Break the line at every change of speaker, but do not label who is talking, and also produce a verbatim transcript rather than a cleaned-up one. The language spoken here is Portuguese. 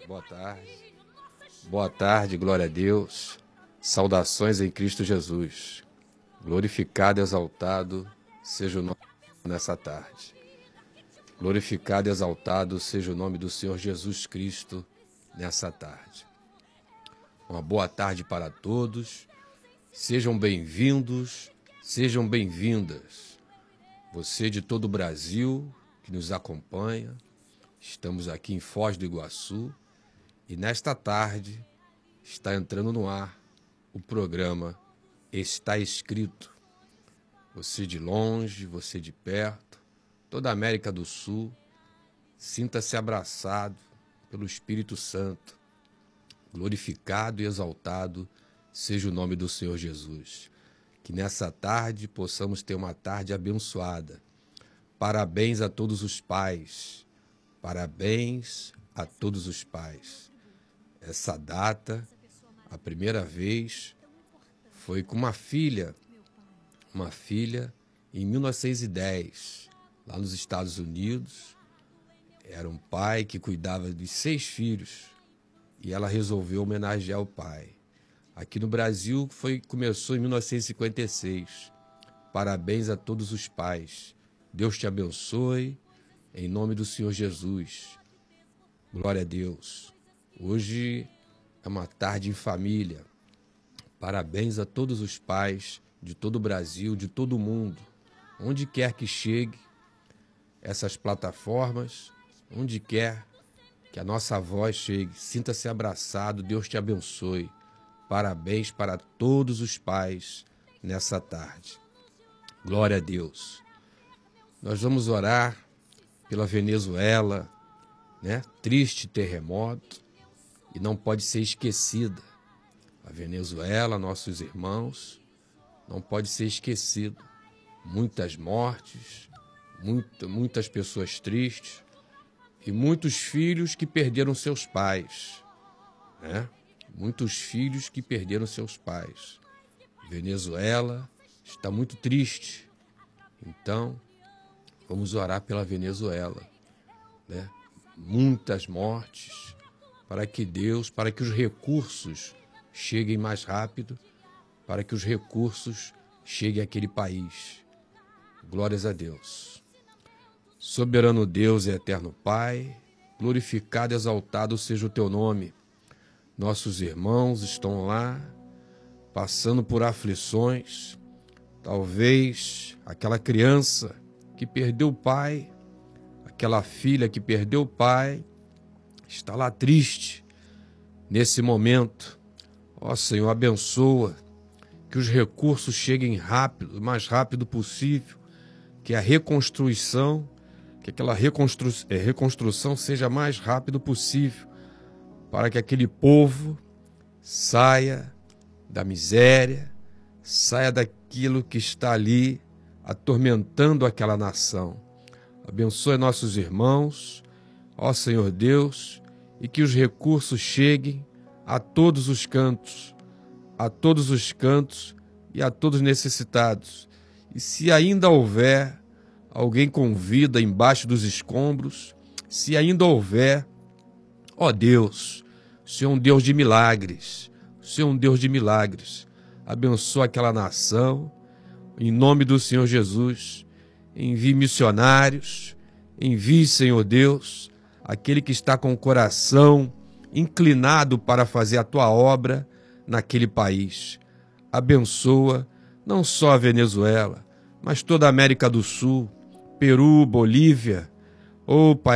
Boa tarde. Boa tarde, glória a Deus. Saudações em Cristo Jesus. Glorificado e exaltado seja o nome nessa tarde. Glorificado e exaltado seja o nome do Senhor Jesus Cristo nessa tarde. Uma boa tarde para todos. Sejam bem-vindos, sejam bem-vindas. Você de todo o Brasil que nos acompanha. Estamos aqui em Foz do Iguaçu e nesta tarde está entrando no ar o programa Está Escrito. Você de longe, você de perto, toda a América do Sul, sinta-se abraçado pelo Espírito Santo. Glorificado e exaltado seja o nome do Senhor Jesus. Que nessa tarde possamos ter uma tarde abençoada. Parabéns a todos os pais. Parabéns a todos os pais. Essa data, a primeira vez, foi com uma filha, uma filha em mil novecentos e dez, lá nos Estados Unidos. Era um pai que cuidava de seis filhos e ela resolveu homenagear o pai. Aqui no Brasil foi, começou em mil novecentos e cinquenta e seis. Parabéns a todos os pais. Deus te abençoe. Em nome do Senhor Jesus. Glória a Deus. Hoje é uma tarde em família. Parabéns a todos os pais de todo o Brasil, de todo o mundo. Onde quer que chegue essas plataformas, onde quer que a nossa voz chegue, sinta-se abraçado, Deus te abençoe. Parabéns para todos os pais nessa tarde. Glória a Deus. Nós vamos orar pela Venezuela, né? Triste terremoto, e não pode ser esquecida. A Venezuela, nossos irmãos, não pode ser esquecido. Muitas mortes, muita, muitas pessoas tristes e muitos filhos que perderam seus pais, né? Muitos filhos que perderam seus pais. Venezuela está muito triste. Então, vamos orar pela Venezuela, né? Muitas mortes, para que Deus, para que os recursos cheguem mais rápido, para que os recursos cheguem àquele país. Glórias a Deus. Soberano Deus e eterno Pai, glorificado e exaltado seja o teu nome. Nossos irmãos estão lá, passando por aflições. Talvez aquela criança que perdeu o pai, aquela filha que perdeu o pai, está lá triste nesse momento. Ó Senhor, abençoa, que os recursos cheguem rápido, o mais rápido possível, que a reconstrução, que aquela reconstru... reconstrução seja mais rápido possível, para que aquele povo saia da miséria, saia daquilo que está ali atormentando aquela nação. Abençoe nossos irmãos, ó Senhor Deus, e que os recursos cheguem a todos os cantos, a todos os cantos e a todos necessitados. E se ainda houver alguém com vida embaixo dos escombros, se ainda houver, ó Deus, o Senhor é um Deus de milagres, o Senhor é um Deus de milagres. Abençoa aquela nação, em nome do Senhor Jesus. Envie missionários, envie, Senhor Deus, aquele que está com o coração inclinado para fazer a tua obra naquele país. Abençoa não só a Venezuela, mas toda a América do Sul, Peru, Bolívia. Oh, Pai,